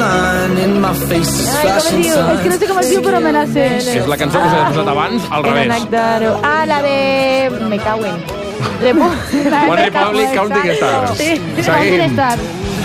Es que no sé com es diu, però me la sé. És la cançó que us he posat abans, al revés. La de... Me cago en... One Republic Counting Stars. Sí, Seguim. Counting Stars.